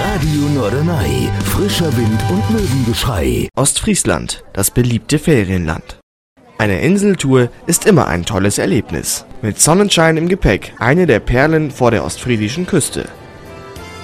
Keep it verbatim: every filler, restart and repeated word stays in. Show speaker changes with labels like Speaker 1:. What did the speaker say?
Speaker 1: Radio Norderney, frischer Wind und Möwengeschrei.
Speaker 2: Ostfriesland, das beliebte Ferienland. Eine Inseltour ist immer ein tolles Erlebnis. Mit Sonnenschein im Gepäck, eine der Perlen vor der ostfriesischen Küste.